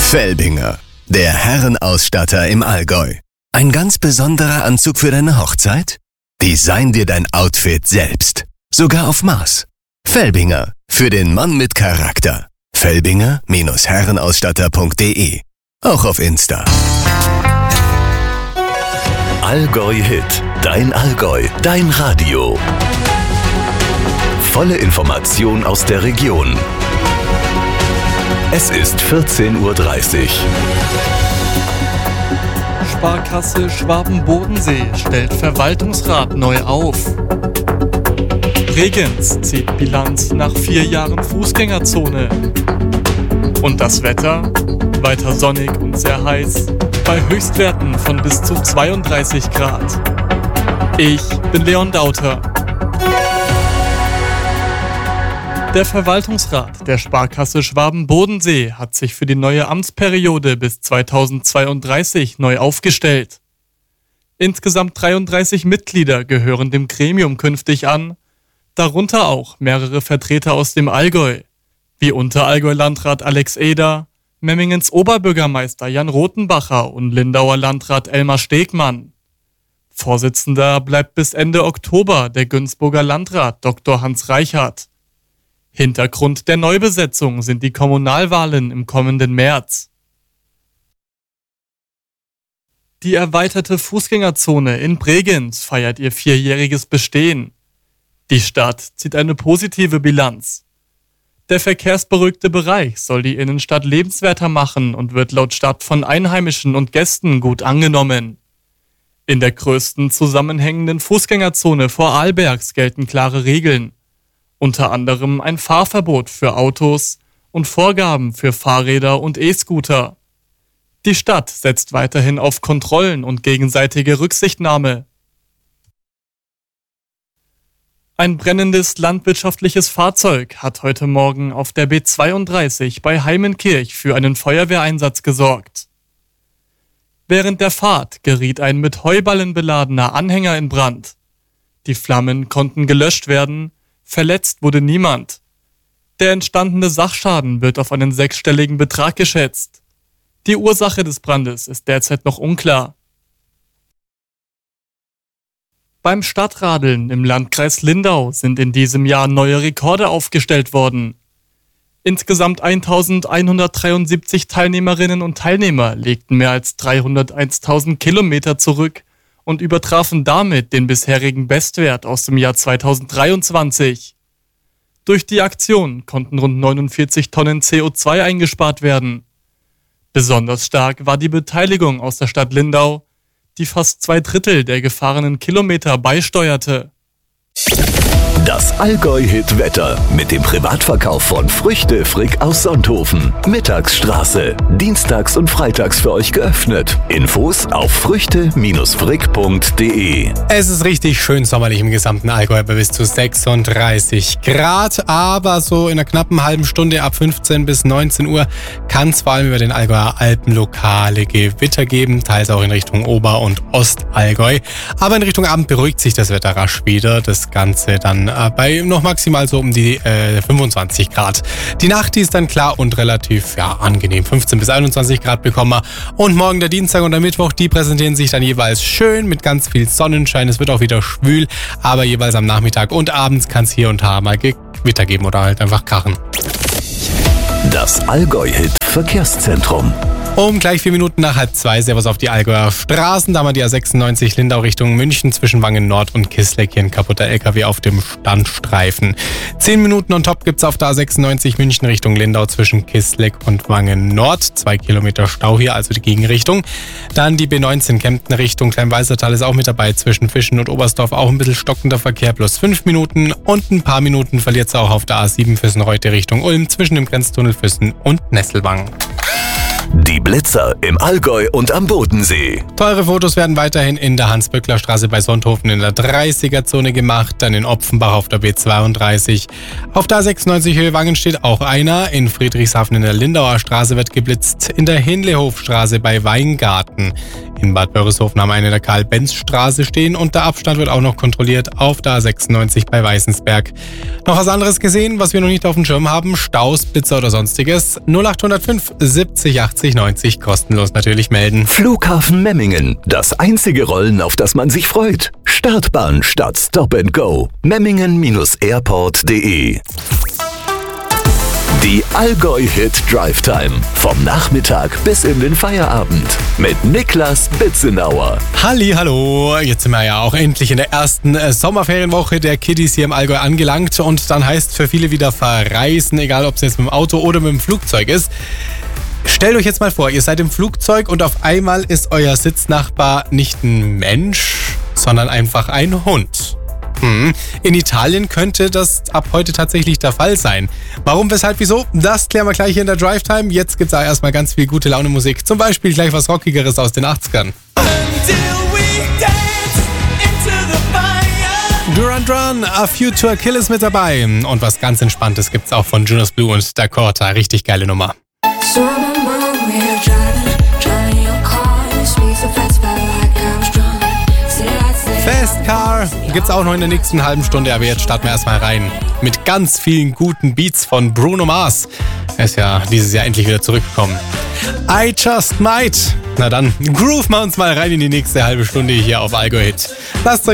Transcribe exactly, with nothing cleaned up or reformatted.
Felbinger, der Herrenausstatter im Allgäu. Ein ganz besonderer Anzug für deine Hochzeit? Design dir dein Outfit selbst. Sogar auf Maß. Felbinger, für den Mann mit Charakter. Felbinger Herrenausstatter punkt de. Auch auf Insta. Allgäu Hit. Dein Allgäu. Dein Radio. Volle Information aus der Region. Es ist vierzehn Uhr dreißig. Sparkasse Schwaben-Bodensee stellt Verwaltungsrat neu auf. Bregenz zieht Bilanz nach vier Jahren Fußgängerzone. Und das Wetter? Weiter sonnig und sehr heiß, bei Höchstwerten von bis zu zweiunddreißig Grad. Ich bin Leon Dauter. Der Verwaltungsrat der Sparkasse Schwaben-Bodensee hat sich für die neue Amtsperiode bis zweitausendzweiunddreißig neu aufgestellt. Insgesamt dreiunddreißig Mitglieder gehören dem Gremium künftig an, darunter auch mehrere Vertreter aus dem Allgäu, wie Unterallgäu-Landrat Alex Eder, Memmingens Oberbürgermeister Jan Rothenbacher und Lindauer Landrat Elmar Stegmann. Vorsitzender bleibt bis Ende Oktober der Günzburger Landrat Doktor Hans Reichert. Hintergrund der Neubesetzung sind die Kommunalwahlen im kommenden März. Die erweiterte Fußgängerzone in Bregenz feiert ihr vierjähriges Bestehen. Die Stadt zieht eine positive Bilanz. Der verkehrsberuhigte Bereich soll die Innenstadt lebenswerter machen und wird laut Stadt von Einheimischen und Gästen gut angenommen. In der größten zusammenhängenden Fußgängerzone vor Arlbergs gelten klare Regeln. Unter anderem ein Fahrverbot für Autos und Vorgaben für Fahrräder und E-Scooter. Die Stadt setzt weiterhin auf Kontrollen und gegenseitige Rücksichtnahme. Ein brennendes landwirtschaftliches Fahrzeug hat heute Morgen auf der B zweiunddreißig bei Heimenkirch für einen Feuerwehreinsatz gesorgt. Während der Fahrt geriet ein mit Heuballen beladener Anhänger in Brand. Die Flammen konnten gelöscht werden. Verletzt wurde niemand. Der entstandene Sachschaden wird auf einen sechsstelligen Betrag geschätzt. Die Ursache des Brandes ist derzeit noch unklar. Beim Stadtradeln im Landkreis Lindau sind in diesem Jahr neue Rekorde aufgestellt worden. Insgesamt eintausendeinhundertdreiundsiebzig Teilnehmerinnen und Teilnehmer legten mehr als dreihunderteintausend Kilometer zurück und übertrafen damit den bisherigen Bestwert aus dem Jahr zweitausenddreiundzwanzig. Durch die Aktion konnten rund neunundvierzig Tonnen C O zwei eingespart werden. Besonders stark war die Beteiligung aus der Stadt Lindau, die fast zwei Drittel der gefahrenen Kilometer beisteuerte. Das Allgäu-Hit-Wetter mit dem Privatverkauf von Früchte Frick aus Sonthofen. Mittagsstraße. Dienstags und freitags für euch geöffnet. Infos auf früchte Frick punkt de. Es ist richtig schön sommerlich im gesamten Allgäu bei bis zu sechsunddreißig Grad. Aber so in einer knappen halben Stunde ab fünfzehn bis neunzehn Uhr kann es vor allem über den Allgäuer Alpen lokale Gewitter geben. Teils auch in Richtung Ober- und Ostallgäu. Aber in Richtung Abend beruhigt sich das Wetter rasch wieder. Das Ganze dann bei noch maximal so um die äh, fünfundzwanzig Grad. Die Nacht, die ist dann klar und relativ ja, angenehm. fünfzehn bis einundzwanzig Grad bekommen wir. Und morgen der Dienstag und der Mittwoch, die präsentieren sich dann jeweils schön mit ganz viel Sonnenschein. Es wird auch wieder schwül, aber jeweils am Nachmittag und abends kann es hier und da mal Gewitter geben oder halt einfach krachen. Das Allgäu-Hit Verkehrszentrum. Um gleich vier Minuten nach halb zwei, Servus auf die Allgäuer Straßen. Da haben wir die A sechsundneunzig Lindau Richtung München zwischen Wangen Nord und Kissleck. Hier ein kaputter L K W auf dem Standstreifen. Zehn Minuten on top gibt's auf der A sechsundneunzig München Richtung Lindau zwischen Kissleck und Wangen Nord. Zwei Kilometer Stau hier, also die Gegenrichtung. Dann die B neunzehn Kempten Richtung Kleinweißertal ist auch mit dabei. Zwischen Fischen und Oberstdorf auch ein bisschen stockender Verkehr, plus fünf Minuten. Und ein paar Minuten verliert's auch auf der A sieben Füssen-Reute Richtung Ulm zwischen dem Grenztunnel Füssen und Nesselwang. Die Blitzer im Allgäu und am Bodensee. Teure Fotos werden weiterhin in der Hans-Böckler-Straße bei Sonthofen in der dreißiger-Zone gemacht, dann in Opfenbach auf der B zweiunddreißig. Auf der A sechsundneunzig Höhe Wangen steht auch einer. In Friedrichshafen in der Lindauer Straße wird geblitzt. In der Hinlehofstraße bei Weingarten. In Bad Börishofen haben wir eine in der Karl-Benz-Straße stehen und der Abstand wird auch noch kontrolliert auf der A sechsundneunzig bei Weißensberg. Noch was anderes gesehen, was wir noch nicht auf dem Schirm haben? Staus, Blitzer oder sonstiges? null acht null fünf siebzig achtzig achtzig neunzig kostenlos natürlich melden. Flughafen Memmingen. Das einzige Rollen, auf das man sich freut. Startbahn statt Stop and Go. Memmingen Airport punkt de. Die Allgäu-Hit Drive Time. Vom Nachmittag bis in den Feierabend. Mit Niklas Bitzenauer. Halli, hallo. Jetzt sind wir ja auch endlich in der ersten äh, Sommerferienwoche der Kiddies hier im Allgäu angelangt. Und dann heißt für viele wieder verreisen, egal ob es jetzt mit dem Auto oder mit dem Flugzeug ist. Stellt euch jetzt mal vor, ihr seid im Flugzeug und auf einmal ist euer Sitznachbar nicht ein Mensch, sondern einfach ein Hund. Hm. In Italien könnte das ab heute tatsächlich der Fall sein. Warum, weshalb, wieso? Das klären wir gleich hier in der Drive Time. Jetzt gibt's da erstmal ganz viel gute Laune Musik. Zum Beispiel gleich was Rockigeres aus den achtzigern. Duran Duran, A Few to a Kill ist mit dabei. Und was ganz Entspanntes gibt's auch von Jonas Blue und Dakota. Richtig geile Nummer. Fast Car gibt's auch noch in der nächsten halben Stunde, aber jetzt starten wir erstmal rein mit ganz vielen guten Beats von Bruno Mars. Er ist ja dieses Jahr endlich wieder zurückgekommen. I Just Might. Na dann, grooven wir uns mal rein in die nächste halbe Stunde hier auf Allgäu Hit. Lasst euch